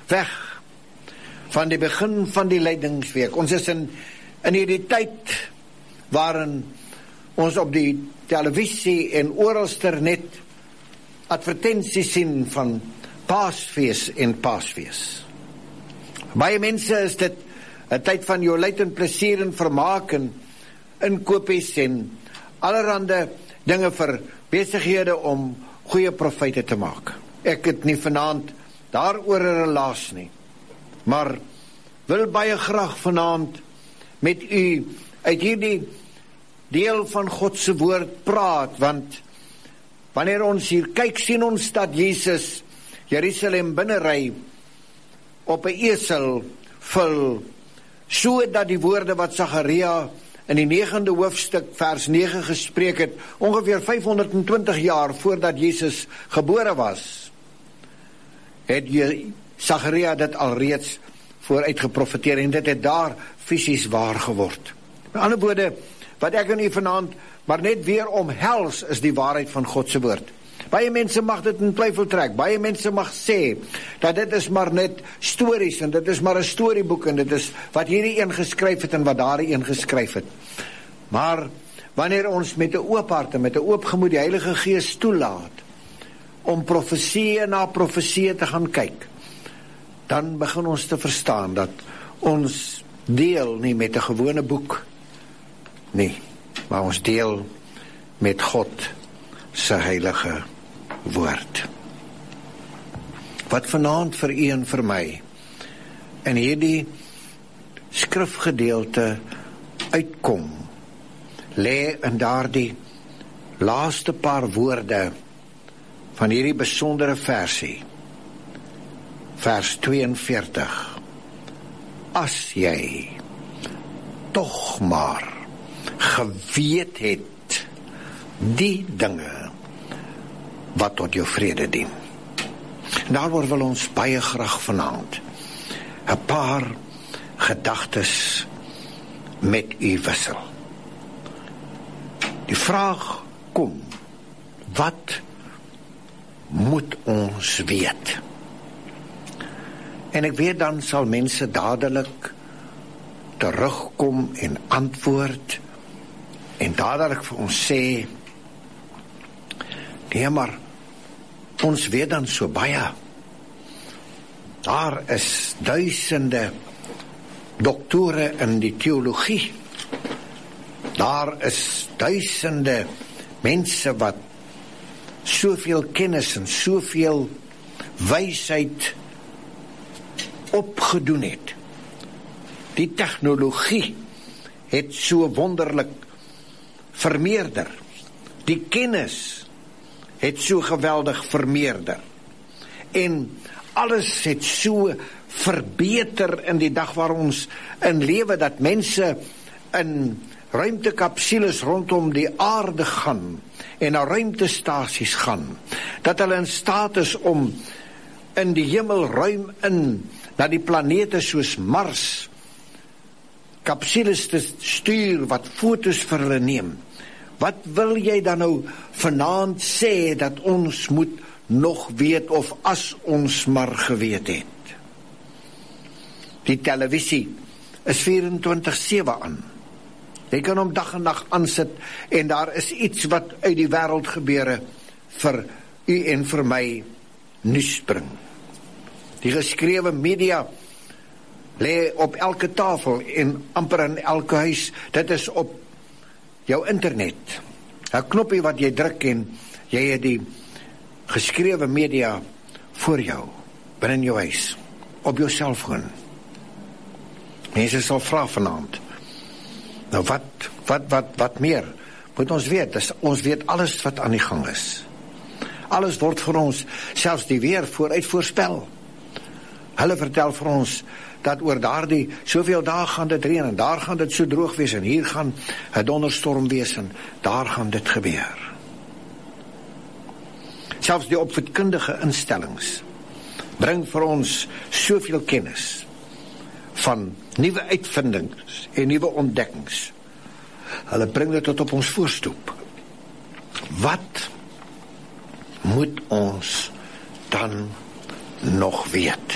weg van die begin van die lydingsweek. Ons is in hierdie tyd waarin ons op die televisie en oralster net advertensies sien van Paasfees en Paasfees. Baie mense is dit 'n tyd van jolijt en plesier en vermaak en inkopies en allerhande dinge vir besighede om goeie profite te maak. Ek het nie vanaand daaroor 'n relaas nie, maar wil baie graag vanaand met u uit hierdie deel van God se woord praat, want wanneer ons hier kyk, sien ons dat Jesus Jerusalem binnenry op 'n esel vul, so dat die woorde wat Sagaria in die 9de hoofstuk vers 9 gespreek het, ongeveer 520 jaar voordat Jesus gebore was, het Sagaria dit alreeds vooruit geprofeteer, en dit het daar fisies waar geword. Met ander woorde, wat ek en u vanaand maar net weer omhels, is die waarheid van God se woord. Baie mense mag dit in twyfel trek, baie mense mag sê, dat dit is maar net stories, en dit is maar 'n storieboek, en dit is wat hierdie een geskryf het, en wat daardie een geskryf het. Maar, wanneer ons met 'n oop hart, en met 'n oop gemoed die Heilige Gees toelaat, om profesie na profesie te gaan kyk, dan begin ons te verstaan, dat ons deel nie met 'n gewone boek, nie, maar ons deel met God se heilige woord. Wat vanaand vir u en vir my in hierdie skrifgedeelte uitkom, lê in daardie laaste paar woorde van hierdie besondere versie, vers 42. As jy tog maar geweet het die dinge wat tot jou vrede dien. En daaroor wil ons baie graag vanaand 'n paar gedagtes met u wissel. Die vraag kom, wat moet ons weet? En ek weet, dan sal mense dadelik terugkom en antwoord, en dadelik vir ons sê, nee, maar ons weet dan so baie. Daar is duisende doktore in die teologie. Daar is duisende mense wat soveel kennis en soveel wysheid opgedoen het. Die tegnologie het so wonderlik vermeerder. Die kennis het so geweldig vermeerder. En alles het so verbeter in die dag waar ons in lewe, dat mense in ruimtekapsules rondom die aarde gaan en na ruimtestasies gaan, dat hulle in staat is om in die hemel ruim in na die planete soos Mars kapsules te stuur wat fotos vir hulle neem. Wat wil jy dan nou vanaand sê dat ons moet nog weet, of as ons maar geweet het? Die televisie is 24/7 aan. Jy kan hom dag en nag aansit, en daar is iets wat uit die wêreld gebeure vir u en vir my nuus bring. Die geskrewe media lê op elke tafel en amper in elke huis. Dit is op jou internet. 'n knoppie wat jy druk en jy het die geskrewe media voor jou, binne in jou huis, op jou selfoon. Mense sal vra vanaand, nou wat meer moet ons weet? Ons weet alles wat aan die gang is. Alles word vir ons, selfs die weer vooruit voorspel. Hulle vertel vir ons dat oor daardie soveel dae gaan dit reën, en daar gaan dit so droog wees, en hier gaan 'n donderstorm wees, en daar gaan dit gebeur. Selfs die opvoedkundige instellings bring vir ons soveel kennis van nuwe uitvindings en nuwe ontdekkings. Hulle bring dit tot op ons voorstoep. Wat moet ons dan nog weet?